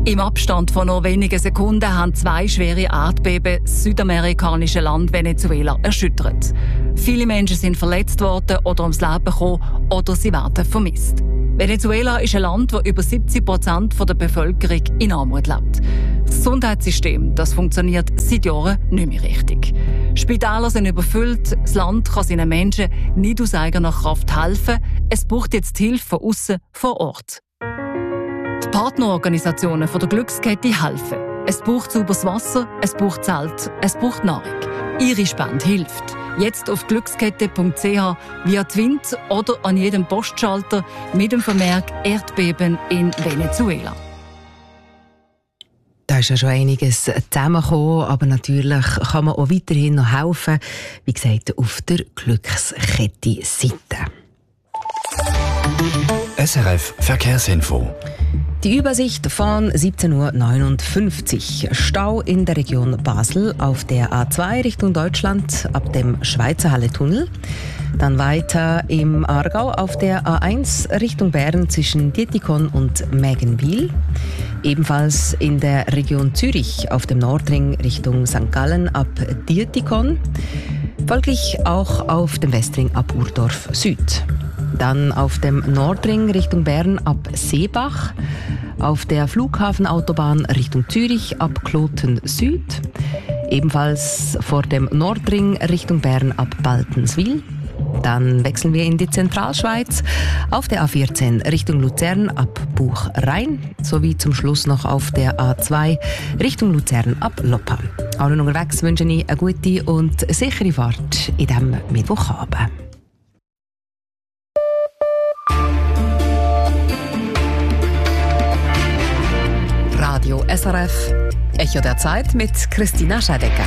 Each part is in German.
Im Abstand von nur wenigen Sekunden haben 2 schwere Erdbeben das südamerikanische Land Venezuela erschüttert. Viele Menschen sind verletzt worden oder ums Leben gekommen oder sie werden vermisst. Venezuela ist ein Land, wo über 70% der Bevölkerung in Armut lebt. Das Gesundheitssystem, das funktioniert seit Jahren nicht mehr richtig. Spitäler sind überfüllt, das Land kann seinen Menschen nicht aus eigener Kraft helfen. Es braucht jetzt Hilfe von außen vor Ort. Die Partnerorganisationen der Glückskette helfen. Es braucht sauberes Wasser, es braucht Zelt, es braucht Nahrung. Ihre Spende hilft. Jetzt auf glückskette.ch, via Twint oder an jedem Postschalter mit dem Vermerk Erdbeben in Venezuela. Da ist ja schon einiges zusammengekommen, aber natürlich kann man auch weiterhin noch helfen, wie gesagt, auf der Glückskette-Seite. SRF Verkehrsinfo. Die Übersicht von 17.59 Uhr. Stau in der Region Basel auf der A2 Richtung Deutschland ab dem Schweizerhalle-Tunnel. Dann weiter im Aargau auf der A1 Richtung Bern zwischen Dietikon und Mägenwil. Ebenfalls in der Region Zürich auf dem Nordring Richtung St. Gallen ab Dietikon. Folglich auch auf dem Westring ab Urdorf Süd. Dann auf dem Nordring Richtung Bern ab Seebach, auf der Flughafenautobahn Richtung Zürich ab Kloten Süd, ebenfalls vor dem Nordring Richtung Bern ab Baltenswil. Dann wechseln wir in die Zentralschweiz auf der A14 Richtung Luzern ab Buchrhein sowie zum Schluss noch auf der A2 Richtung Luzern ab Loppa. Allen unterwegs wünsche ich eine gute und sichere Fahrt in diesem Mittwochabend. Radio SRF, Echo der Zeit mit Christina Scheidecker.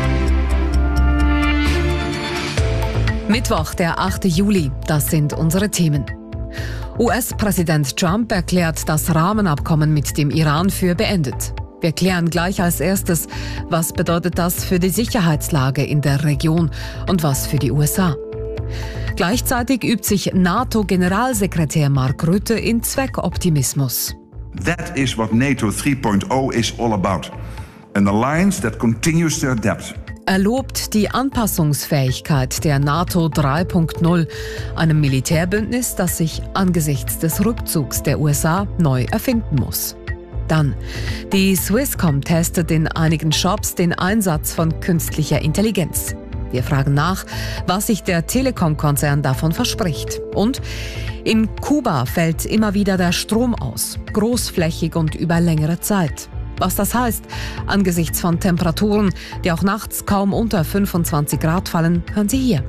Mittwoch, der 8. Juli, das sind unsere Themen. US-Präsident Trump erklärt das Rahmenabkommen mit dem Iran für beendet. Wir klären gleich als erstes, was bedeutet das für die Sicherheitslage in der Region und was für die USA. Gleichzeitig übt sich NATO-Generalsekretär Mark Rutte in Zweckoptimismus. That is what NATO 3.0 is all about. An alliance that continues to adapt. Er lobt die Anpassungsfähigkeit der NATO 3.0, einem Militärbündnis, das sich angesichts des Rückzugs der USA neu erfinden muss. Dann, die Swisscom testet in einigen Shops den Einsatz von künstlicher Intelligenz. Wir fragen nach, was sich der Telekom-Konzern davon verspricht. Und in Kuba fällt immer wieder der Strom aus, großflächig und über längere Zeit. Was das heißt, angesichts von Temperaturen, die auch nachts kaum unter 25 Grad fallen, hören Sie hier.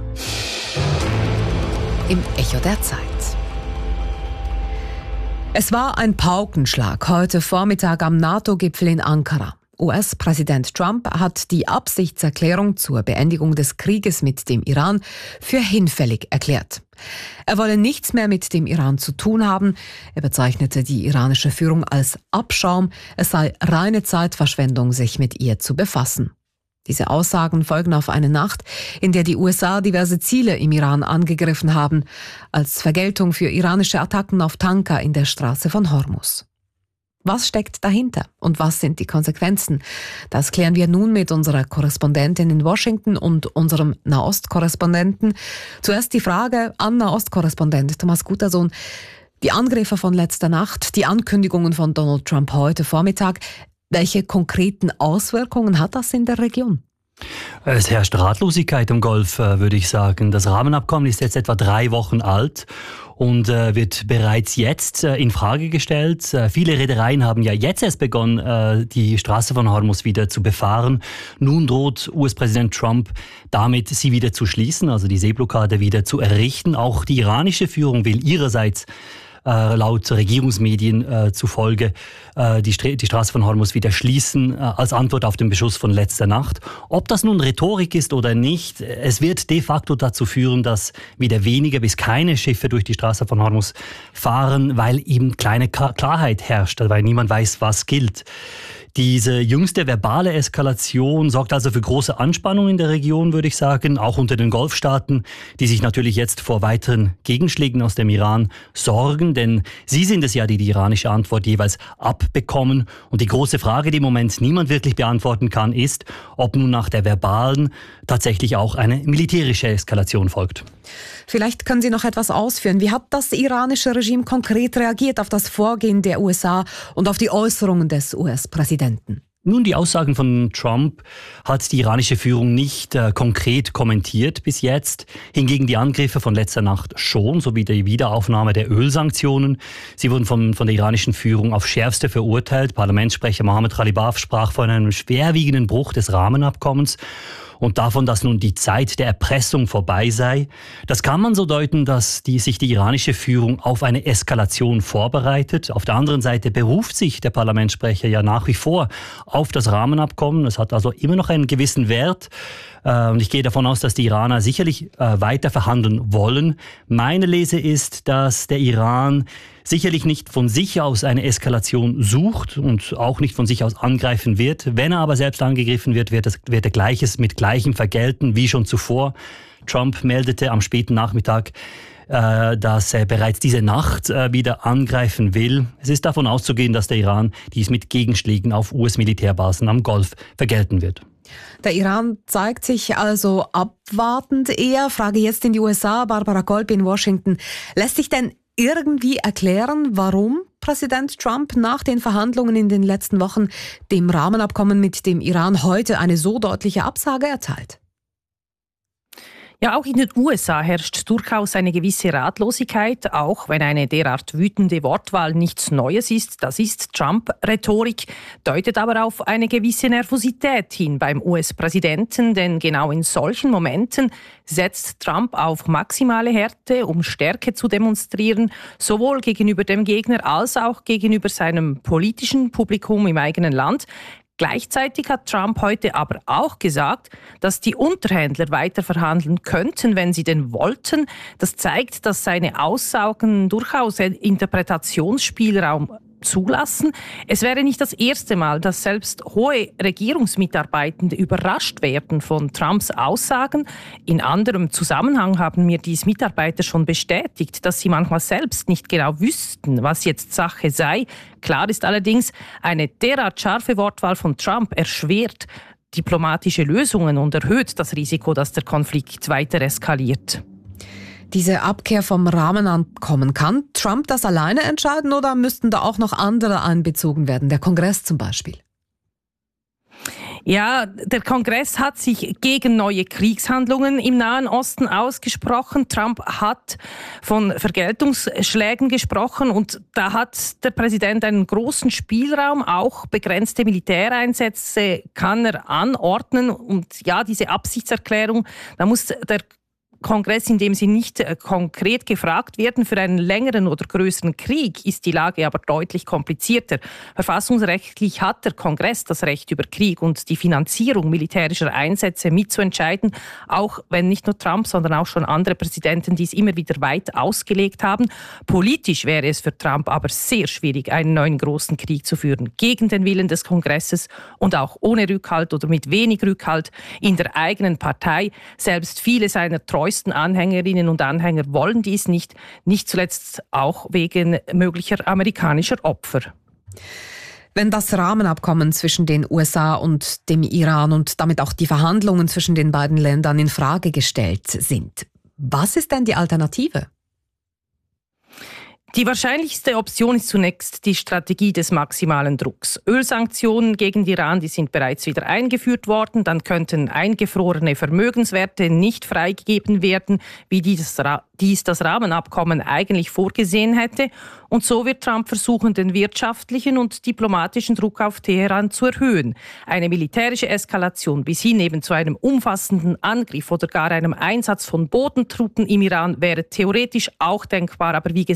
Im Echo der Zeit. Es war ein Paukenschlag heute Vormittag am NATO-Gipfel in Ankara. US-Präsident Trump hat die Absichtserklärung zur Beendigung des Krieges mit dem Iran für hinfällig erklärt. Er wolle nichts mehr mit dem Iran zu tun haben. Er bezeichnete die iranische Führung als Abschaum. Es sei reine Zeitverschwendung, sich mit ihr zu befassen. Diese Aussagen folgen auf eine Nacht, in der die USA diverse Ziele im Iran angegriffen haben, als Vergeltung für iranische Attacken auf Tanker in der Straße von Hormuz. Was steckt dahinter und was sind die Konsequenzen? Das klären wir nun mit unserer Korrespondentin in Washington und unserem Nahost-Korrespondenten. Zuerst die Frage an Nahost-Korrespondent Thomas Gutersohn. Die Angriffe von letzter Nacht, die Ankündigungen von Donald Trump heute Vormittag, welche konkreten Auswirkungen hat das in der Region? Es herrscht Ratlosigkeit im Golf, würde ich sagen. Das Rahmenabkommen ist jetzt etwa 3 Wochen alt und wird bereits jetzt in Frage gestellt. Viele Reedereien haben ja jetzt erst begonnen, die Straße von Hormuz wieder zu befahren. Nun droht US-Präsident Trump damit, sie wieder zu schließen, also die Seeblockade wieder zu errichten. Auch die iranische Führung will ihrerseits laut Regierungsmedien zufolge die Straße von Hormuz wieder schließen, als Antwort auf den Beschuss von letzter Nacht. Ob das nun Rhetorik ist oder nicht, es wird de facto dazu führen, dass wieder weniger bis keine Schiffe durch die Straße von Hormuz fahren, weil eben kleine Klarheit herrscht, weil niemand weiß, was gilt. Diese jüngste verbale Eskalation sorgt also für große Anspannung in der Region, würde ich sagen, auch unter den Golfstaaten, die sich natürlich jetzt vor weiteren Gegenschlägen aus dem Iran sorgen, denn sie sind es ja, die iranische Antwort jeweils abbekommen. Und die große Frage, die im Moment niemand wirklich beantworten kann, ist, ob nun nach der verbalen tatsächlich auch eine militärische Eskalation folgt. Vielleicht können Sie noch etwas ausführen. Wie hat das iranische Regime konkret reagiert auf das Vorgehen der USA und auf die Äußerungen des US-Präsidenten? Nun, die Aussagen von Trump hat die iranische Führung nicht konkret kommentiert bis jetzt. Hingegen die Angriffe von letzter Nacht schon, sowie die Wiederaufnahme der Ölsanktionen. Sie wurden von der iranischen Führung auf Schärfste verurteilt. Parlamentssprecher Mohammad Khalibaf sprach von einem schwerwiegenden Bruch des Rahmenabkommens und davon, dass nun die Zeit der Erpressung vorbei sei. Das kann man so deuten, dass sich die iranische Führung auf eine Eskalation vorbereitet. Auf der anderen Seite beruft sich der Parlamentssprecher ja nach wie vor auf das Rahmenabkommen. Es hat also immer noch einen gewissen Wert. Und ich gehe davon aus, dass die Iraner sicherlich weiter verhandeln wollen. Meine Lese ist, dass der Iran sicherlich nicht von sich aus eine Eskalation sucht und auch nicht von sich aus angreifen wird. Wenn er aber selbst angegriffen wird, wird er Gleiches mit Gleichem vergelten, wie schon zuvor. Trump meldete am späten Nachmittag, dass er bereits diese Nacht wieder angreifen will. Es ist davon auszugehen, dass der Iran dies mit Gegenschlägen auf US-Militärbasen am Golf vergelten wird. Der Iran zeigt sich also abwartend eher. Frage jetzt in die USA, Barbara Kolb in Washington. Lässt sich denn irgendwie erklären, warum Präsident Trump nach den Verhandlungen in den letzten Wochen dem Rahmenabkommen mit dem Iran heute eine so deutliche Absage erteilt? Ja, auch in den USA herrscht durchaus eine gewisse Ratlosigkeit, auch wenn eine derart wütende Wortwahl nichts Neues ist. Das ist Trump-Rhetorik, deutet aber auf eine gewisse Nervosität hin beim US-Präsidenten, denn genau in solchen Momenten setzt Trump auf maximale Härte, um Stärke zu demonstrieren, sowohl gegenüber dem Gegner als auch gegenüber seinem politischen Publikum im eigenen Land. Gleichzeitig hat Trump heute aber auch gesagt, dass die Unterhändler weiter verhandeln könnten, wenn sie denn wollten. Das zeigt, dass seine Aussagen durchaus Interpretationsspielraum zulassen. Es wäre nicht das erste Mal, dass selbst hohe Regierungsmitarbeitende überrascht werden von Trumps Aussagen. In anderem Zusammenhang haben mir dies Mitarbeiter schon bestätigt, dass sie manchmal selbst nicht genau wüssten, was jetzt Sache sei. Klar ist allerdings, eine derart scharfe Wortwahl von Trump erschwert diplomatische Lösungen und erhöht das Risiko, dass der Konflikt weiter eskaliert. Diese Abkehr vom Rahmenabkommen, kann Trump das alleine entscheiden oder müssten da auch noch andere einbezogen werden, der Kongress zum Beispiel? Ja, der Kongress hat sich gegen neue Kriegshandlungen im Nahen Osten ausgesprochen. Trump hat von Vergeltungsschlägen gesprochen und da hat der Präsident einen großen Spielraum. Auch begrenzte Militäreinsätze kann er anordnen. Und ja, diese Absichtserklärung, da muss der Kongress, in dem sie nicht konkret gefragt werden. Für einen längeren oder größeren Krieg ist die Lage aber deutlich komplizierter. Verfassungsrechtlich hat der Kongress das Recht, über Krieg und die Finanzierung militärischer Einsätze mitzuentscheiden, auch wenn nicht nur Trump, sondern auch schon andere Präsidenten dies immer wieder weit ausgelegt haben. Politisch wäre es für Trump aber sehr schwierig, einen neuen großen Krieg zu führen, gegen den Willen des Kongresses und auch ohne Rückhalt oder mit wenig Rückhalt in der eigenen Partei. Selbst viele seiner treuesten Anhängerinnen und Anhänger wollen dies nicht zuletzt auch wegen möglicher amerikanischer Opfer. Wenn das Rahmenabkommen zwischen den USA und dem Iran und damit auch die Verhandlungen zwischen den beiden Ländern in Frage gestellt sind, was ist denn die Alternative? Die wahrscheinlichste Option ist zunächst die Strategie des maximalen Drucks. Ölsanktionen gegen Iran, die sind bereits wieder eingeführt worden. Dann könnten eingefrorene Vermögenswerte nicht freigegeben werden, wie dies das Rahmenabkommen eigentlich vorgesehen hätte. Und so wird Trump versuchen, den wirtschaftlichen und diplomatischen Druck auf Teheran zu erhöhen. Eine militärische Eskalation bis hin eben zu einem umfassenden Angriff oder gar einem Einsatz von Bodentruppen im Iran wäre theoretisch auch denkbar. Aber wie gesagt,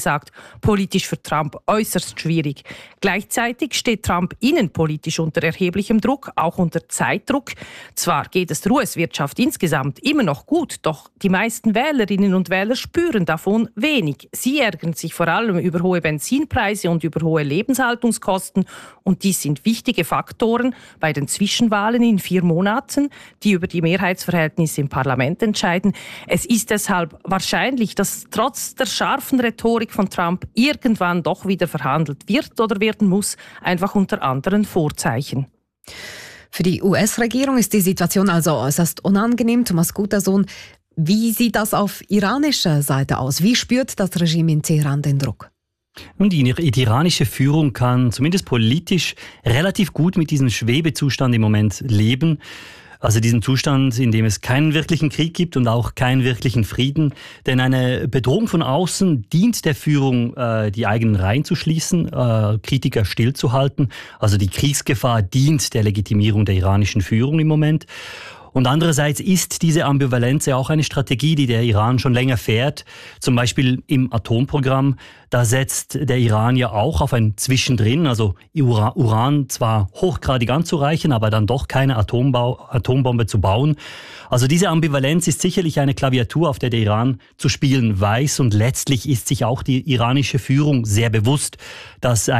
politisch für Trump äußerst schwierig. Gleichzeitig steht Trump innenpolitisch unter erheblichem Druck, auch unter Zeitdruck. Zwar geht es der US-Wirtschaft insgesamt immer noch gut, doch die meisten Wählerinnen und Wähler spüren davon wenig. Sie ärgern sich vor allem über hohe Benzinpreise und über hohe Lebenshaltungskosten. Und dies sind wichtige Faktoren bei den Zwischenwahlen in 4 Monaten, die über die Mehrheitsverhältnisse im Parlament entscheiden. Es ist deshalb wahrscheinlich, dass trotz der scharfen Rhetorik von Trump irgendwann doch wieder verhandelt wird oder werden muss, einfach unter anderen Vorzeichen. Für die US-Regierung ist die Situation also äußerst unangenehm. Thomas Guttersohn, wie sieht das auf iranischer Seite aus? Wie spürt das Regime in Teheran den Druck? Und die iranische Führung kann zumindest politisch relativ gut mit diesem Schwebezustand im Moment leben. Also diesen Zustand, in dem es keinen wirklichen Krieg gibt und auch keinen wirklichen Frieden. Denn eine Bedrohung von außen dient der Führung, die eigenen Reihen zu schließen, Kritiker stillzuhalten. Also die Kriegsgefahr dient der Legitimierung der iranischen Führung im Moment. Und andererseits ist diese Ambivalenz ja auch eine Strategie, die der Iran schon länger fährt. Zum Beispiel im Atomprogramm, da setzt der Iran ja auch auf ein Zwischendrin, also Uran zwar hochgradig anzureichern, aber dann doch keine Atombombe zu bauen. Also diese Ambivalenz ist sicherlich eine Klaviatur, auf der der Iran zu spielen weiß. Und letztlich ist sich auch die iranische Führung sehr bewusst, dass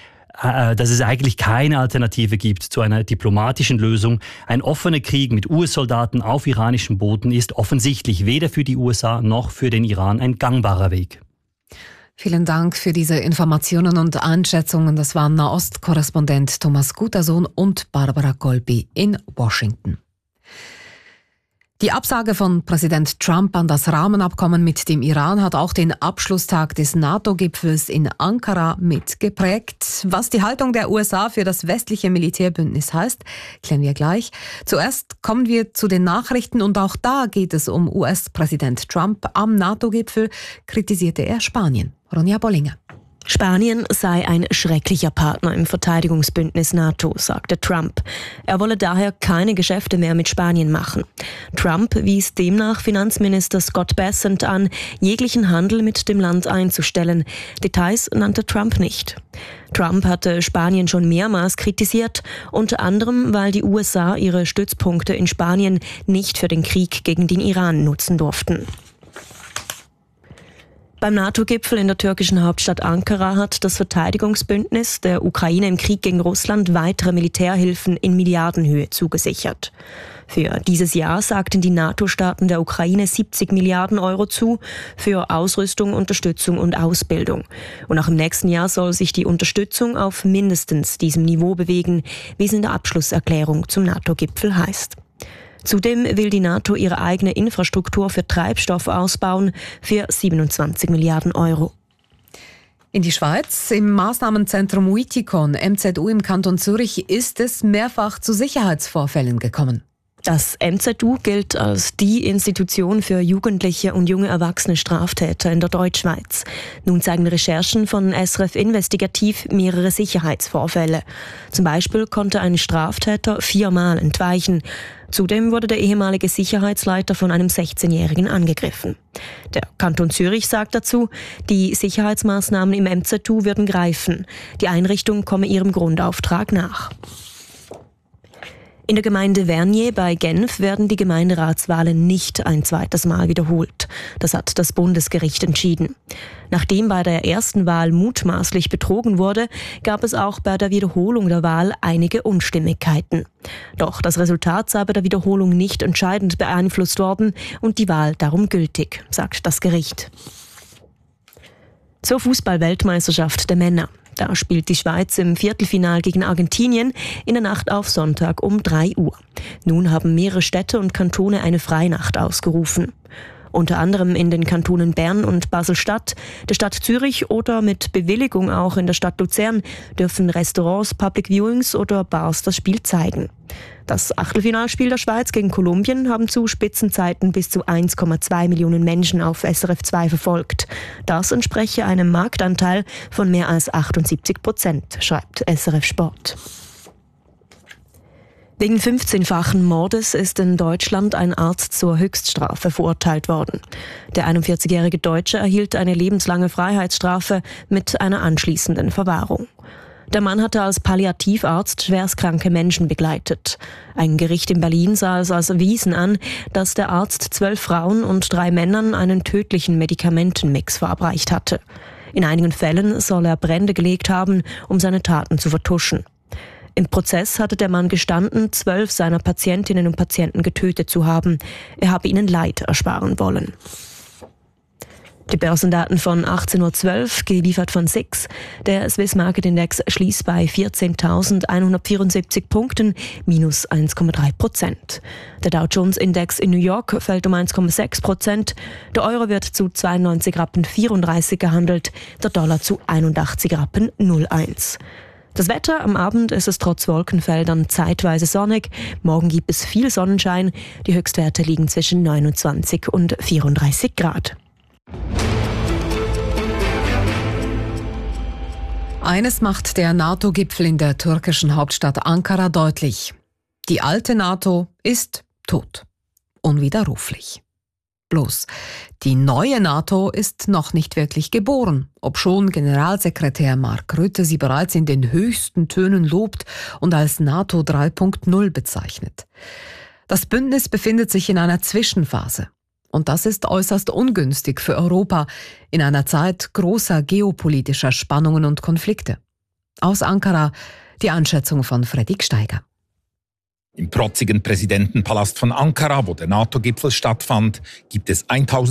es eigentlich keine Alternative gibt zu einer diplomatischen Lösung. Ein offener Krieg mit US-Soldaten auf iranischem Boden ist offensichtlich weder für die USA noch für den Iran ein gangbarer Weg. Vielen Dank für diese Informationen und Einschätzungen. Das waren Nahost-Korrespondent Thomas Guttersohn und Barbara Colby in Washington. Die Absage von Präsident Trump an das Rahmenabkommen mit dem Iran hat auch den Abschlusstag des NATO-Gipfels in Ankara mitgeprägt. Was die Haltung der USA für das westliche Militärbündnis heißt, klären wir gleich. Zuerst kommen wir zu den Nachrichten und auch da geht es um US-Präsident Trump. Am NATO-Gipfel kritisierte er Spanien. Ronja Bollinger. Spanien sei ein schrecklicher Partner im Verteidigungsbündnis NATO, sagte Trump. Er wolle daher keine Geschäfte mehr mit Spanien machen. Trump wies demnach Finanzminister Scott Bessent an, jeglichen Handel mit dem Land einzustellen. Details nannte Trump nicht. Trump hatte Spanien schon mehrmals kritisiert, unter anderem, weil die USA ihre Stützpunkte in Spanien nicht für den Krieg gegen den Iran nutzen durften. Beim NATO-Gipfel in der türkischen Hauptstadt Ankara hat das Verteidigungsbündnis der Ukraine im Krieg gegen Russland weitere Militärhilfen in Milliardenhöhe zugesichert. Für dieses Jahr sagten die NATO-Staaten der Ukraine 70 Milliarden Euro zu für Ausrüstung, Unterstützung und Ausbildung. Und auch im nächsten Jahr soll sich die Unterstützung auf mindestens diesem Niveau bewegen, wie es in der Abschlusserklärung zum NATO-Gipfel heißt. Zudem will die NATO ihre eigene Infrastruktur für Treibstoff ausbauen für 27 Milliarden Euro. In die Schweiz, im Maßnahmenzentrum Uitikon, MZU im Kanton Zürich, ist es mehrfach zu Sicherheitsvorfällen gekommen. Das MZU gilt als die Institution für jugendliche und junge erwachsene Straftäter in der Deutschschweiz. Nun zeigen Recherchen von SRF Investigativ mehrere Sicherheitsvorfälle. Zum Beispiel konnte ein Straftäter 4-mal entweichen. Zudem wurde der ehemalige Sicherheitsleiter von einem 16-Jährigen angegriffen. Der Kanton Zürich sagt dazu, die Sicherheitsmaßnahmen im MZU würden greifen. Die Einrichtung komme ihrem Grundauftrag nach. In der Gemeinde Vernier bei Genf werden die Gemeinderatswahlen nicht ein zweites Mal wiederholt. Das hat das Bundesgericht entschieden. Nachdem bei der ersten Wahl mutmaßlich betrogen wurde, gab es auch bei der Wiederholung der Wahl einige Unstimmigkeiten. Doch das Resultat sei bei der Wiederholung nicht entscheidend beeinflusst worden und die Wahl darum gültig, sagt das Gericht. Zur Fußball-Weltmeisterschaft der Männer. Da spielt die Schweiz im Viertelfinal gegen Argentinien in der Nacht auf Sonntag um 3 Uhr. Nun haben mehrere Städte und Kantone eine Freinacht ausgerufen. Unter anderem in den Kantonen Bern und Basel-Stadt, der Stadt Zürich oder mit Bewilligung auch in der Stadt Luzern dürfen Restaurants, Public Viewings oder Bars das Spiel zeigen. Das Achtelfinalspiel der Schweiz gegen Kolumbien haben zu Spitzenzeiten bis zu 1,2 Millionen Menschen auf SRF 2 verfolgt. Das entspreche einem Marktanteil von mehr als 78%, schreibt SRF Sport. Wegen 15-fachen Mordes ist in Deutschland ein Arzt zur Höchststrafe verurteilt worden. Der 41-jährige Deutsche erhielt eine lebenslange Freiheitsstrafe mit einer anschließenden Verwahrung. Der Mann hatte als Palliativarzt schwerstkranke Menschen begleitet. Ein Gericht in Berlin sah es als erwiesen an, dass der Arzt 12 Frauen und 3 Männern einen tödlichen Medikamentenmix verabreicht hatte. In einigen Fällen soll er Brände gelegt haben, um seine Taten zu vertuschen. Im Prozess hatte der Mann gestanden, 12 seiner Patientinnen und Patienten getötet zu haben. Er habe ihnen Leid ersparen wollen. Die Börsendaten von 18.12 Uhr, geliefert von SIX. Der Swiss Market Index schließt bei 14.174 Punkten, minus 1,3%. Der Dow Jones Index in New York fällt um 1,6%. Der Euro wird zu 92,34 Rappen gehandelt, der Dollar zu 81,01 Rappen. Das Wetter: am Abend ist es trotz Wolkenfeldern zeitweise sonnig. Morgen gibt es viel Sonnenschein. Die Höchstwerte liegen zwischen 29 und 34 Grad. Eines macht der NATO-Gipfel in der türkischen Hauptstadt Ankara deutlich: Die alte NATO ist tot. Unwiderruflich. Bloß, die neue NATO ist noch nicht wirklich geboren, obschon Generalsekretär Mark Rutte sie bereits in den höchsten Tönen lobt und als NATO 3.0 bezeichnet. Das Bündnis befindet sich in einer Zwischenphase. Und das ist äußerst ungünstig für Europa in einer Zeit großer geopolitischer Spannungen und Konflikte. Aus Ankara die Einschätzung von Freddy Steiger. Im protzigen Präsidentenpalast von Ankara, wo der NATO-Gipfel stattfand, gibt es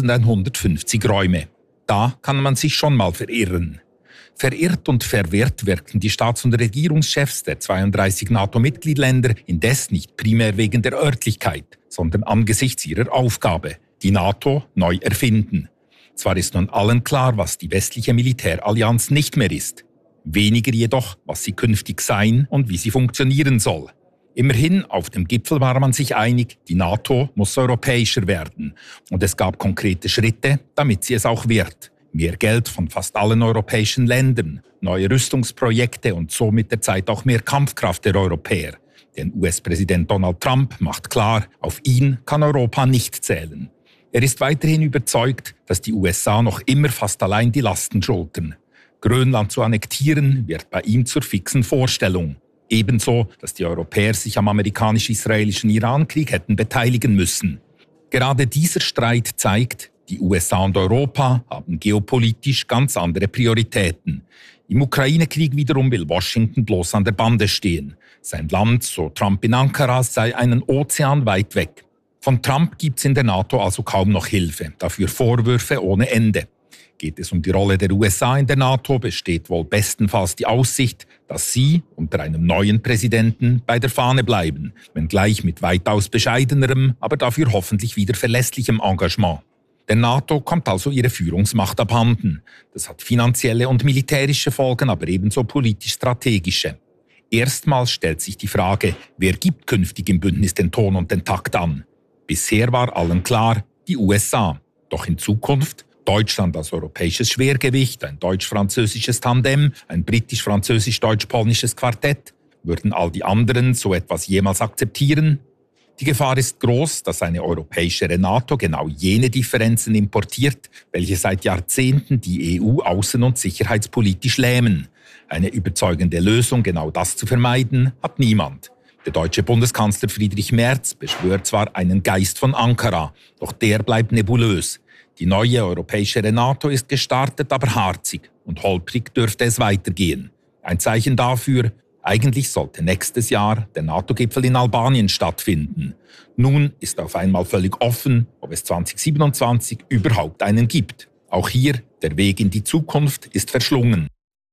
1150 Räume. Da kann man sich schon mal verirren. Verirrt und verwirrt wirkten die Staats- und Regierungschefs der 32 NATO-Mitgliedländer indes nicht primär wegen der Örtlichkeit, sondern angesichts ihrer Aufgabe: die NATO neu erfinden. Zwar ist nun allen klar, was die westliche Militärallianz nicht mehr ist. Weniger jedoch, was sie künftig sein und wie sie funktionieren soll. Immerhin, auf dem Gipfel war man sich einig, die NATO muss europäischer werden. Und es gab konkrete Schritte, damit sie es auch wird. Mehr Geld von fast allen europäischen Ländern, neue Rüstungsprojekte und so mit der Zeit auch mehr Kampfkraft der Europäer. Denn US-Präsident Donald Trump macht klar, auf ihn kann Europa nicht zählen. Er ist weiterhin überzeugt, dass die USA noch immer fast allein die Lasten schultern. Grönland zu annektieren, wird bei ihm zur fixen Vorstellung. Ebenso, dass die Europäer sich am amerikanisch-israelischen Irankrieg hätten beteiligen müssen. Gerade dieser Streit zeigt, die USA und Europa haben geopolitisch ganz andere Prioritäten. Im Ukraine-Krieg wiederum will Washington bloß an der Bande stehen. Sein Land, so Trump in Ankara, sei einen Ozean weit weg. Von Trump gibt's in der NATO also kaum noch Hilfe, dafür Vorwürfe ohne Ende. Geht es um die Rolle der USA in der NATO, besteht wohl bestenfalls die Aussicht, dass sie unter einem neuen Präsidenten bei der Fahne bleiben, wenngleich mit weitaus bescheidenerem, aber dafür hoffentlich wieder verlässlichem Engagement. Der NATO kommt also ihre Führungsmacht abhanden. Das hat finanzielle und militärische Folgen, aber ebenso politisch-strategische. Erstmals stellt sich die Frage, wer gibt künftig im Bündnis den Ton und den Takt an? Bisher war allen klar, die USA. Doch in Zukunft Deutschland als europäisches Schwergewicht, ein deutsch-französisches Tandem, ein britisch-französisch-deutsch-polnisches Quartett. Würden all die anderen so etwas jemals akzeptieren? Die Gefahr ist groß, dass eine europäischere NATO genau jene Differenzen importiert, welche seit Jahrzehnten die EU außen- und sicherheitspolitisch lähmen. Eine überzeugende Lösung, genau das zu vermeiden, hat niemand. Der deutsche Bundeskanzler Friedrich Merz beschwört zwar einen Geist von Ankara, doch der bleibt nebulös. Die neue europäische NATO ist gestartet, aber harzig und holprig dürfte es weitergehen. Ein Zeichen dafür: eigentlich sollte nächstes Jahr der NATO-Gipfel in Albanien stattfinden. Nun ist auf einmal völlig offen, ob es 2027 überhaupt einen gibt. Auch hier, der Weg in die Zukunft ist verschlungen.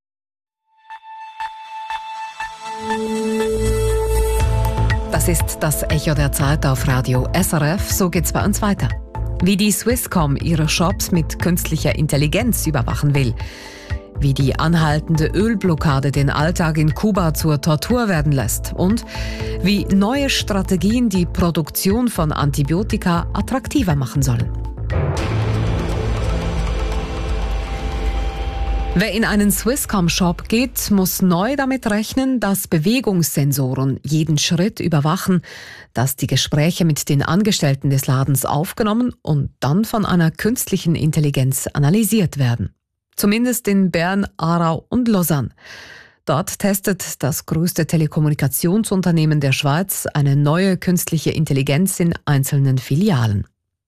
Das ist das Echo der Zeit auf Radio SRF. So geht's bei uns weiter. Wie die Swisscom ihre Shops mit künstlicher Intelligenz überwachen will. Wie die anhaltende Ölblockade den Alltag in Kuba zur Tortur werden lässt. Und wie neue Strategien die Produktion von Antibiotika attraktiver machen sollen. Wer in einen Swisscom-Shop geht, muss neu damit rechnen, dass Bewegungssensoren jeden Schritt überwachen, dass die Gespräche mit den Angestellten des Ladens aufgenommen und dann von einer künstlichen Intelligenz analysiert werden. Zumindest in Bern, Aarau und Lausanne. Dort testet das größte Telekommunikationsunternehmen der Schweiz eine neue künstliche Intelligenz in einzelnen Filialen.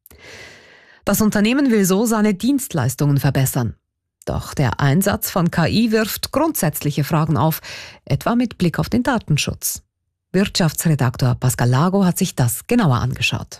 Das Unternehmen will so seine Dienstleistungen verbessern. Doch der Einsatz von KI wirft grundsätzliche Fragen auf, etwa mit Blick auf den Datenschutz. Wirtschaftsredaktor Pascal Lago hat sich das genauer angeschaut.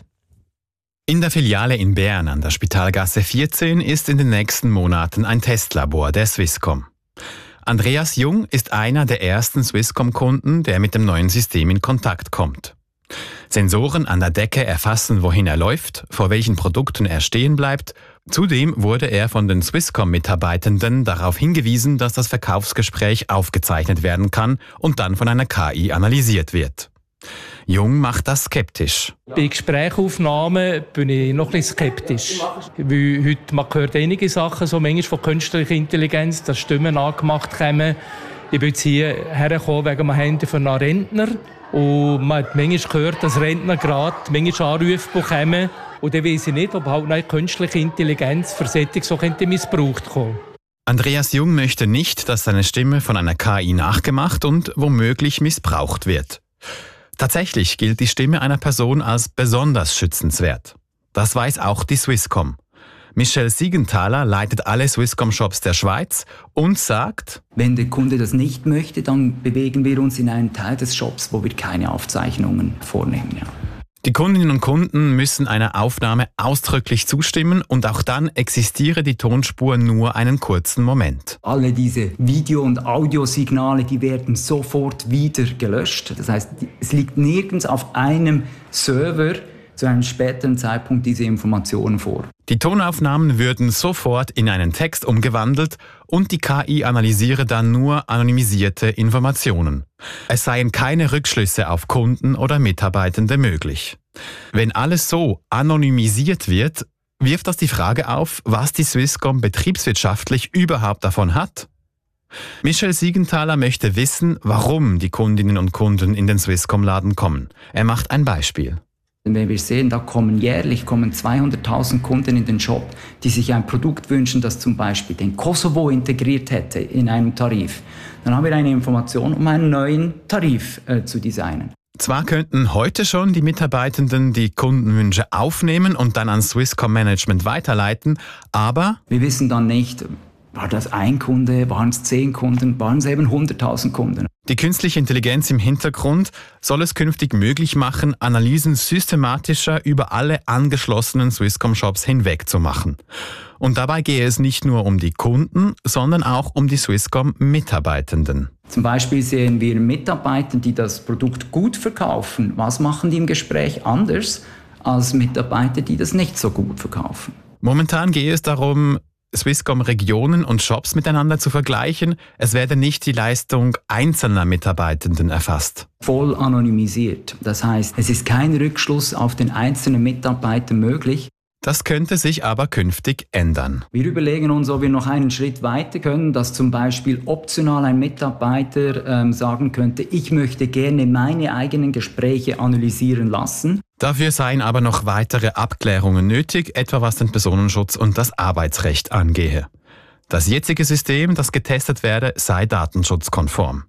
In der Filiale in Bern an der Spitalgasse 14 ist in den nächsten Monaten ein Testlabor der Swisscom. Andreas Jung ist einer der ersten Swisscom-Kunden, der mit dem neuen System in Kontakt kommt. Sensoren an der Decke erfassen, wohin er läuft, vor welchen Produkten er stehen bleibt. Zudem wurde er von den Swisscom-Mitarbeitenden darauf hingewiesen, dass das Verkaufsgespräch aufgezeichnet werden kann und dann von einer KI analysiert wird. Jung macht das skeptisch. Bei Gesprächaufnahmen bin ich noch ein bisschen skeptisch. Weil heute, man hört einige Sachen, so manchmal von künstlicher Intelligenz, dass Stimmen angemacht kommen. Ich bin jetzt hier hergekommen wegen einem Handy von einem Rentner. Und man hat manchmal gehört, dass Rentner gerade manchmal Anrufe bekommen. Und dann weiss ich nicht, ob halt eine künstliche Intelligenz für solche so missbraucht kommen. Andreas Jung möchte nicht, dass seine Stimme von einer KI nachgemacht und womöglich missbraucht wird. Tatsächlich gilt die Stimme einer Person als besonders schützenswert. Das weiß auch die Swisscom. Michelle Siegenthaler leitet alle Swisscom-Shops der Schweiz und sagt: Wenn der Kunde das nicht möchte, dann bewegen wir uns in einen Teil des Shops, wo wir keine Aufzeichnungen vornehmen. Ja. Die Kundinnen und Kunden müssen einer Aufnahme ausdrücklich zustimmen und auch dann existiere die Tonspur nur einen kurzen Moment. Alle diese Video- und Audiosignale, die werden sofort wieder gelöscht. Das heißt, es liegt nirgends auf einem Server zu einem späteren Zeitpunkt diese Informationen vor. Die Tonaufnahmen würden sofort in einen Text umgewandelt und die KI analysiere dann nur anonymisierte Informationen. Es seien keine Rückschlüsse auf Kunden oder Mitarbeitende möglich. Wenn alles so anonymisiert wird, wirft das die Frage auf, was die Swisscom betriebswirtschaftlich überhaupt davon hat. Michelle Siegenthaler möchte wissen, warum die Kundinnen und Kunden in den Swisscom-Laden kommen. Er macht ein Beispiel. Wenn wir sehen, da jährlich kommen 200.000 Kunden in den Shop, die sich ein Produkt wünschen, das zum Beispiel den Kosovo integriert hätte in einem Tarif. Dann haben wir eine Information, um einen neuen Tarif zu designen. Zwar könnten heute schon die Mitarbeitenden die Kundenwünsche aufnehmen und dann an Swisscom Management weiterleiten, aber wir wissen dann nicht, war das ein Kunde, waren es 10 Kunden, waren es eben 100.000 Kunden. Die künstliche Intelligenz im Hintergrund soll es künftig möglich machen, Analysen systematischer über alle angeschlossenen Swisscom-Shops hinweg zu machen. Und dabei gehe es nicht nur um die Kunden, sondern auch um die Swisscom-Mitarbeitenden. Zum Beispiel sehen wir Mitarbeiter, die das Produkt gut verkaufen. Was machen die im Gespräch anders als Mitarbeiter, die das nicht so gut verkaufen? Momentan gehe es darum, Swisscom-Regionen und Shops miteinander zu vergleichen. Es werde nicht die Leistung einzelner Mitarbeitenden erfasst. Voll anonymisiert. Das heißt, es ist kein Rückschluss auf den einzelnen Mitarbeiter möglich. Das könnte sich aber künftig ändern. Wir überlegen uns, ob wir noch einen Schritt weiter können, dass zum Beispiel optional ein Mitarbeiter sagen könnte, ich möchte gerne meine eigenen Gespräche analysieren lassen. Dafür seien aber noch weitere Abklärungen nötig, etwa was den Personenschutz und das Arbeitsrecht angehe. Das jetzige System, das getestet werde, sei datenschutzkonform.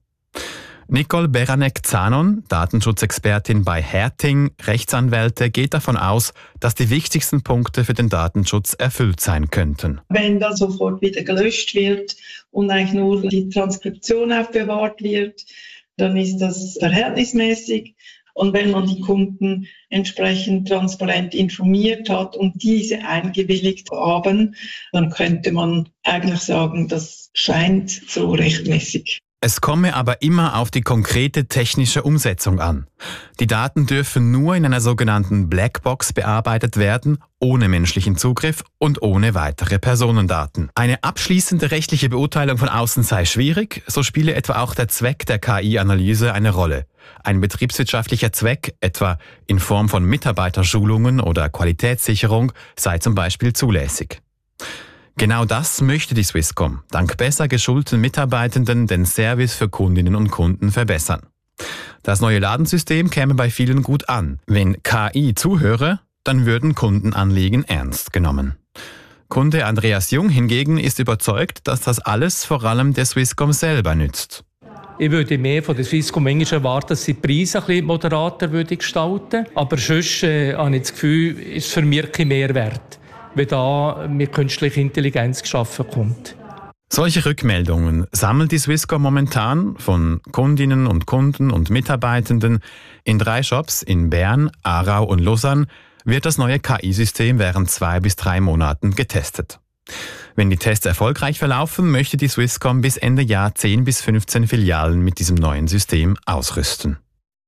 Nicole Beranek-Zanon, Datenschutzexpertin bei Herting, Rechtsanwälte, geht davon aus, dass die wichtigsten Punkte für den Datenschutz erfüllt sein könnten. Wenn dann sofort wieder gelöscht wird und eigentlich nur die Transkription aufbewahrt wird, dann ist das verhältnismäßig. Und wenn man die Kunden entsprechend transparent informiert hat und diese eingewilligt haben, dann könnte man eigentlich sagen, das scheint so rechtmäßig. Es komme aber immer auf die konkrete technische Umsetzung an. Die Daten dürfen nur in einer sogenannten Blackbox bearbeitet werden, ohne menschlichen Zugriff und ohne weitere Personendaten. Eine abschließende rechtliche Beurteilung von außen sei schwierig, so spiele etwa auch der Zweck der KI-Analyse eine Rolle. Ein betriebswirtschaftlicher Zweck, etwa in Form von Mitarbeiterschulungen oder Qualitätssicherung, sei zum Beispiel zulässig. Genau das möchte die Swisscom, dank besser geschulten Mitarbeitenden den Service für Kundinnen und Kunden verbessern. Das neue Ladensystem käme bei vielen gut an. Wenn KI zuhöre, dann würden Kundenanliegen ernst genommen. Kunde Andreas Jung hingegen ist überzeugt, dass das alles vor allem der Swisscom selber nützt. Ich würde mehr von der Swisscom manchmal erwarten, dass sie die Preise ein bisschen moderater gestalten würde. Aber sonst habe ich das Gefühl, ist es für mich kein Mehrwert, wenn da mit künstlicher Intelligenz geschaffen kommt. Solche Rückmeldungen sammelt die Swisscom momentan von Kundinnen und Kunden und Mitarbeitenden. In 3 Shops in Bern, Aarau und Lausanne wird das neue KI-System während 2 bis 3 Monaten getestet. Wenn die Tests erfolgreich verlaufen, möchte die Swisscom bis Ende Jahr 10 bis 15 Filialen mit diesem neuen System ausrüsten.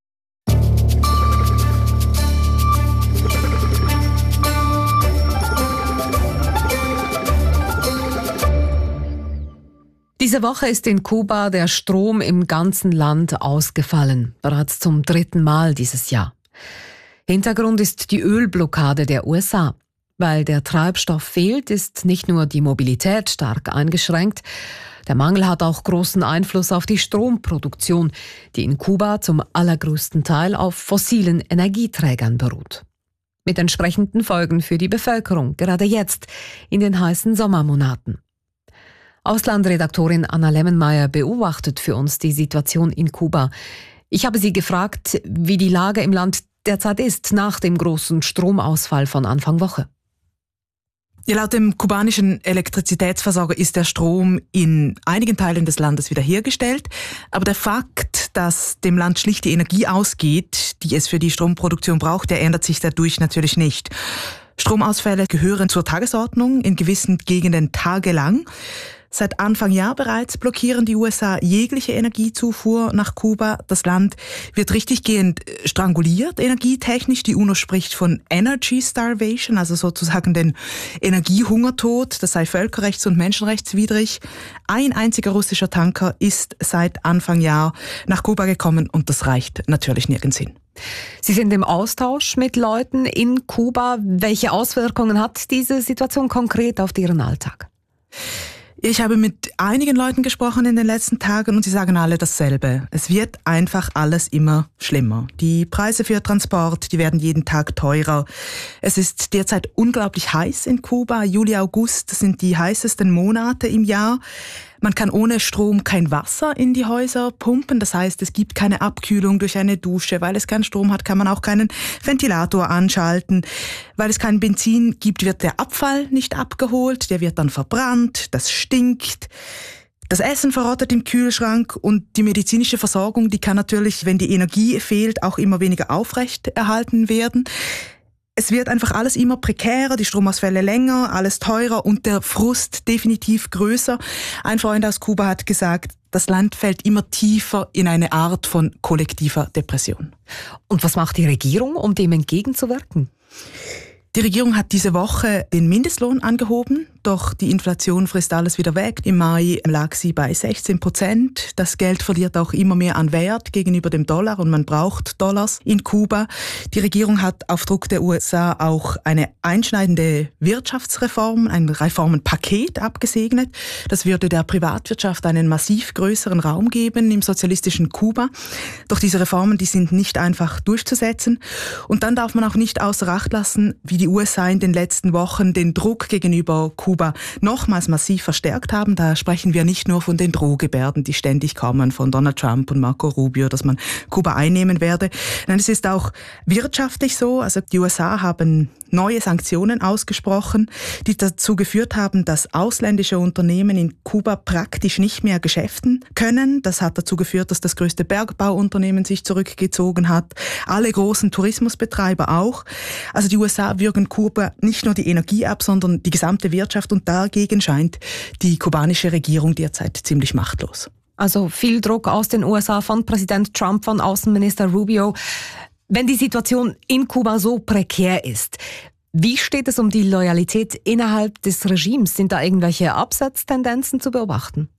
Diese Woche ist in Kuba der Strom im ganzen Land ausgefallen, bereits zum 3. Mal dieses Jahr. Hintergrund ist die Ölblockade der USA. Weil der Treibstoff fehlt, ist nicht nur die Mobilität stark eingeschränkt, der Mangel hat auch großen Einfluss auf die Stromproduktion, die in Kuba zum allergrößten Teil auf fossilen Energieträgern beruht. Mit entsprechenden Folgen für die Bevölkerung, gerade jetzt in den heißen Sommermonaten. Auslandredaktorin Anna Lemmenmeier beobachtet für uns die Situation in Kuba. Ich habe sie gefragt, wie die Lage im Land derzeit ist nach dem großen Stromausfall von Anfang Woche. Ja, laut dem kubanischen Elektrizitätsversorger ist der Strom in einigen Teilen des Landes wiederhergestellt. Aber der Fakt, dass dem Land schlicht die Energie ausgeht, die es für die Stromproduktion braucht, der ändert sich dadurch natürlich nicht. Stromausfälle gehören zur Tagesordnung, in gewissen Gegenden tagelang. Seit Anfang Jahr bereits blockieren die USA jegliche Energiezufuhr nach Kuba. Das Land wird richtiggehend stranguliert, energietechnisch. Die UNO spricht von Energy Starvation, also sozusagen den Energiehungertod. Das sei völkerrechts- und menschenrechtswidrig. Ein einziger russischer Tanker ist seit Anfang Jahr nach Kuba gekommen und das reicht natürlich nirgends hin. Sie sind im Austausch mit Leuten in Kuba. Welche Auswirkungen hat diese Situation konkret auf Ihren Alltag? Ich habe mit einigen Leuten gesprochen in den letzten Tagen und sie sagen alle dasselbe. Es wird einfach alles immer schlimmer. Die Preise für Transport, die werden jeden Tag teurer. Es ist derzeit unglaublich heiß in Kuba. Juli, August sind die heißesten Monate im Jahr. Man kann ohne Strom kein Wasser in die Häuser pumpen. Das heißt, es gibt keine Abkühlung durch eine Dusche. Weil es keinen Strom hat, kann man auch keinen Ventilator anschalten. Weil es kein Benzin gibt, wird der Abfall nicht abgeholt. Der wird dann verbrannt. Das stinkt. Das Essen verrottet im Kühlschrank und die medizinische Versorgung, die kann natürlich, wenn die Energie fehlt, auch immer weniger aufrecht erhalten werden. Es wird einfach alles immer prekärer, die Stromausfälle länger, alles teurer und der Frust definitiv größer. Ein Freund aus Kuba hat gesagt, das Land fällt immer tiefer in eine Art von kollektiver Depression. Und was macht die Regierung, um dem entgegenzuwirken? Die Regierung hat diese Woche den Mindestlohn angehoben, doch die Inflation frisst alles wieder weg. Im Mai lag sie bei 16%. Das Geld verliert auch immer mehr an Wert gegenüber dem Dollar und man braucht Dollars in Kuba. Die Regierung hat auf Druck der USA auch eine einschneidende Wirtschaftsreform, ein Reformenpaket abgesegnet. Das würde der Privatwirtschaft einen massiv größeren Raum geben im sozialistischen Kuba. Doch diese Reformen, die sind nicht einfach durchzusetzen. Und dann darf man auch nicht außer Acht lassen, wie die USA in den letzten Wochen den Druck gegenüber Kuba nochmals massiv verstärkt haben. Da sprechen wir nicht nur von den Drohgebärden, die ständig kommen von Donald Trump und Marco Rubio, dass man Kuba einnehmen werde. Nein, es ist auch wirtschaftlich so. Also die USA haben neue Sanktionen ausgesprochen, die dazu geführt haben, dass ausländische Unternehmen in Kuba praktisch nicht mehr geschäften können. Das hat dazu geführt, dass das größte Bergbauunternehmen sich zurückgezogen hat. Alle großen Tourismusbetreiber auch. Also die USA würgen Kuba nicht nur die Energie ab, sondern die gesamte Wirtschaft und dagegen scheint die kubanische Regierung derzeit ziemlich machtlos. Also viel Druck aus den USA von Präsident Trump, von Außenminister Rubio. Wenn die Situation in Kuba so prekär ist, wie steht es um die Loyalität innerhalb des Regimes? Sind da irgendwelche Absetztendenzen zu beobachten?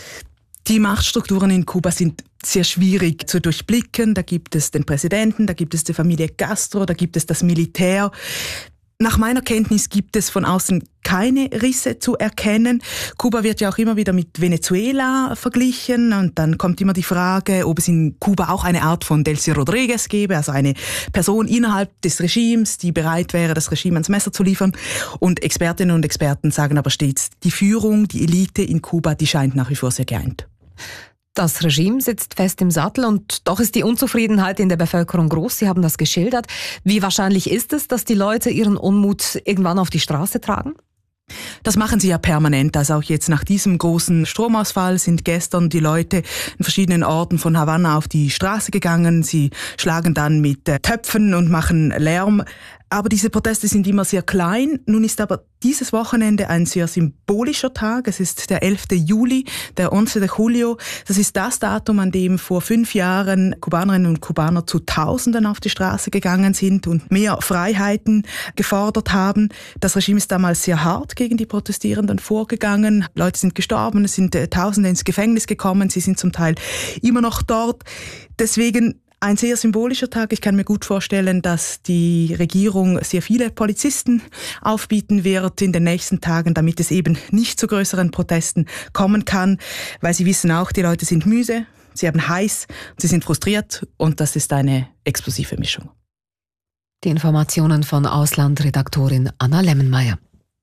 Die Machtstrukturen in Kuba sind sehr schwierig zu durchblicken. Da gibt es den Präsidenten, da gibt es die Familie Castro, da gibt es das Militär. Nach meiner Kenntnis gibt es von außen keine Risse zu erkennen. Kuba wird ja auch immer wieder mit Venezuela verglichen und dann kommt immer die Frage, ob es in Kuba auch eine Art von Delcy Rodriguez gäbe, also eine Person innerhalb des Regimes, die bereit wäre, das Regime ans Messer zu liefern. Und Expertinnen und Experten sagen aber stets, die Führung, die Elite in Kuba, die scheint nach wie vor sehr geeint. Das Regime sitzt fest im Sattel und doch ist die Unzufriedenheit in der Bevölkerung groß. Sie haben das geschildert. Wie wahrscheinlich ist es, dass die Leute ihren Unmut irgendwann auf die Straße tragen? Das machen sie ja permanent. Also auch jetzt nach diesem großen Stromausfall sind gestern die Leute in verschiedenen Orten von Havanna auf die Straße gegangen. Sie schlagen dann mit Töpfen und machen Lärm. Aber diese Proteste sind immer sehr klein. Nun ist aber dieses Wochenende ein sehr symbolischer Tag. Es ist der 11. Juli, der 11 de Julio. Das ist das Datum, an dem vor 5 Jahren Kubanerinnen und Kubaner zu Tausenden auf die Straße gegangen sind und mehr Freiheiten gefordert haben. Das Regime ist damals sehr hart gegen die Protestierenden vorgegangen. Leute sind gestorben, es sind Tausende ins Gefängnis gekommen. Sie sind zum Teil immer noch dort. Deswegen ein sehr symbolischer Tag. Ich kann mir gut vorstellen, dass die Regierung sehr viele Polizisten aufbieten wird in den nächsten Tagen, damit es eben nicht zu größeren Protesten kommen kann, weil sie wissen auch, die Leute sind müde, sie haben heiß, sie sind frustriert und das ist eine explosive Mischung. Die Informationen von Auslandredaktorin Anna Lemmenmeier.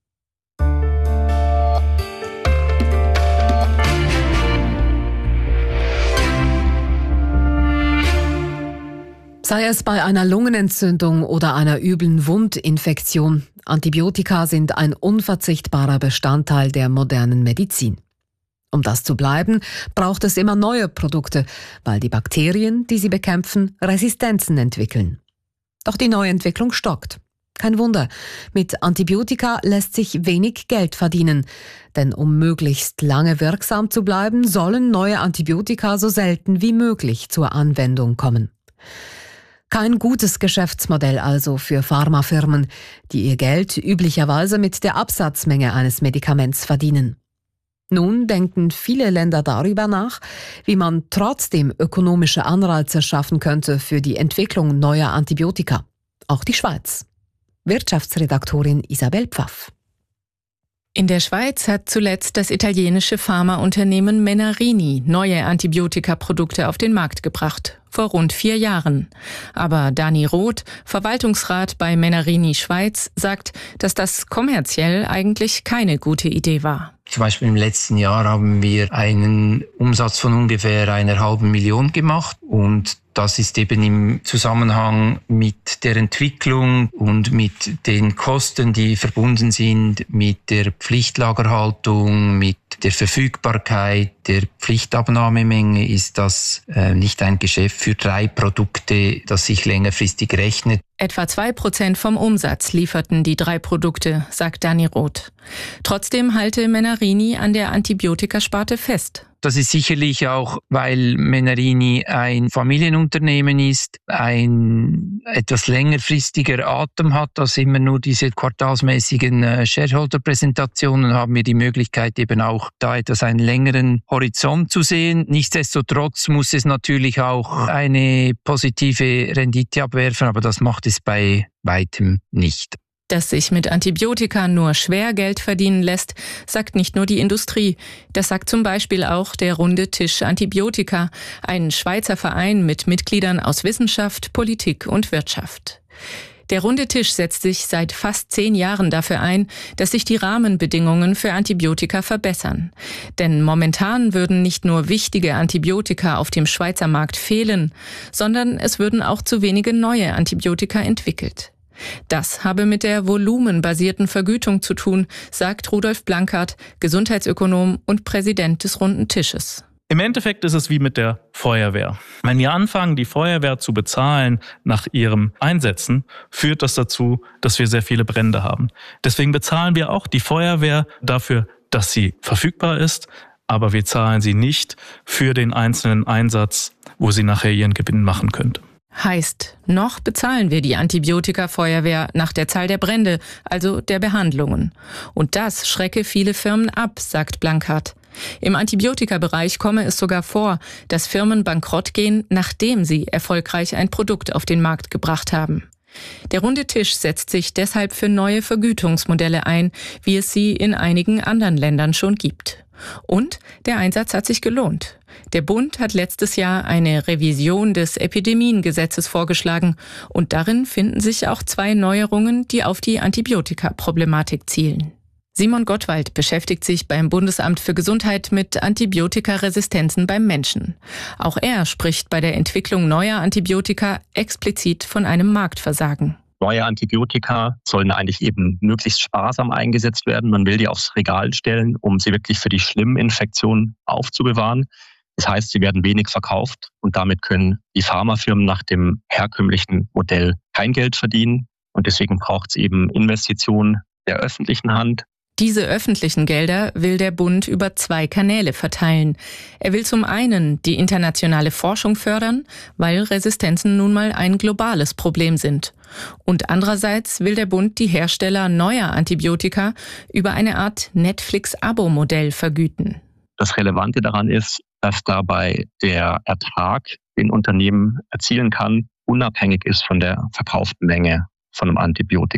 Sei es bei einer Lungenentzündung oder einer üblen Wundinfektion, Antibiotika sind ein unverzichtbarer Bestandteil der modernen Medizin. Um das zu bleiben, braucht es immer neue Produkte, weil die Bakterien, die sie bekämpfen, Resistenzen entwickeln. Doch die Neuentwicklung stockt. Kein Wunder, mit Antibiotika lässt sich wenig Geld verdienen, denn um möglichst lange wirksam zu bleiben, sollen neue Antibiotika so selten wie möglich zur Anwendung kommen. Kein gutes Geschäftsmodell also für Pharmafirmen, die ihr Geld üblicherweise mit der Absatzmenge eines Medikaments verdienen. Nun denken viele Länder darüber nach, wie man trotzdem ökonomische Anreize schaffen könnte für die Entwicklung neuer Antibiotika. Auch die Schweiz. Wirtschaftsredaktorin Isabel Pfaff. In der Schweiz hat zuletzt das italienische Pharmaunternehmen Menarini neue Antibiotikaprodukte auf den Markt gebracht, vor rund 4 Jahren. Aber Dani Roth, Verwaltungsrat bei Menarini Schweiz, sagt, dass das kommerziell eigentlich keine gute Idee war. Zum Beispiel im letzten Jahr haben wir einen Umsatz von ungefähr 500.000 gemacht und das ist eben im Zusammenhang mit der Entwicklung und mit den Kosten, die verbunden sind mit der Pflichtlagerhaltung, mit der Verfügbarkeit, der Pflichtabnahmemenge, ist das nicht ein Geschäft für 3 Produkte, das sich längerfristig rechnet. Etwa 2% vom Umsatz lieferten die 3 Produkte, sagt Dani Roth. Trotzdem halte Menarini an der Antibiotikasparte fest. Das ist sicherlich auch, weil Menarini ein Familienunternehmen ist, ein etwas längerfristiger Atem hat als immer nur diese quartalsmäßigen Shareholder-Präsentationen, haben wir die Möglichkeit eben auch da etwas einen längeren Horizont zu sehen. Nichtsdestotrotz muss es natürlich auch eine positive Rendite abwerfen, aber das macht es bei weitem nicht. Dass sich mit Antibiotika nur schwer Geld verdienen lässt, sagt nicht nur die Industrie. Das sagt zum Beispiel auch der Runde Tisch Antibiotika, ein Schweizer Verein mit Mitgliedern aus Wissenschaft, Politik und Wirtschaft. Der Runde Tisch setzt sich seit fast 10 Jahren dafür ein, dass sich die Rahmenbedingungen für Antibiotika verbessern. Denn momentan würden nicht nur wichtige Antibiotika auf dem Schweizer Markt fehlen, sondern es würden auch zu wenige neue Antibiotika entwickelt. Das habe mit der volumenbasierten Vergütung zu tun, sagt Rudolf Blankert, Gesundheitsökonom und Präsident des Runden Tisches. Im Endeffekt ist es wie mit der Feuerwehr. Wenn wir anfangen, die Feuerwehr zu bezahlen nach ihrem Einsätzen, führt das dazu, dass wir sehr viele Brände haben. Deswegen bezahlen wir auch die Feuerwehr dafür, dass sie verfügbar ist, aber wir zahlen sie nicht für den einzelnen Einsatz, wo sie nachher ihren Gewinn machen könnte. Heißt, noch bezahlen wir die Antibiotika-Feuerwehr nach der Zahl der Brände, also der Behandlungen. Und das schrecke viele Firmen ab, sagt Blankert. Im Antibiotika-Bereich komme es sogar vor, dass Firmen bankrott gehen, nachdem sie erfolgreich ein Produkt auf den Markt gebracht haben. Der Runde Tisch setzt sich deshalb für neue Vergütungsmodelle ein, wie es sie in einigen anderen Ländern schon gibt. Und der Einsatz hat sich gelohnt. Der Bund hat letztes Jahr eine Revision des Epidemiengesetzes vorgeschlagen und darin finden sich auch 2 Neuerungen, die auf die Antibiotika-Problematik zielen. Simon Gottwald beschäftigt sich beim Bundesamt für Gesundheit mit Antibiotikaresistenzen beim Menschen. Auch er spricht bei der Entwicklung neuer Antibiotika explizit von einem Marktversagen. Neue Antibiotika sollen eigentlich eben möglichst sparsam eingesetzt werden. Man will die aufs Regal stellen, um sie wirklich für die schlimmen Infektionen aufzubewahren. Das heißt, sie werden wenig verkauft und damit können die Pharmafirmen nach dem herkömmlichen Modell kein Geld verdienen. Und deswegen braucht es eben Investitionen der öffentlichen Hand. Diese öffentlichen Gelder will der Bund über 2 Kanäle verteilen. Er will zum einen die internationale Forschung fördern, weil Resistenzen nun mal ein globales Problem sind. Und andererseits will der Bund die Hersteller neuer Antibiotika über eine Art Netflix-Abo-Modell vergüten. Das Relevante daran ist, dass dabei der Ertrag, den Unternehmen erzielen kann, unabhängig ist von der verkauften Menge von einem Antibiotikum.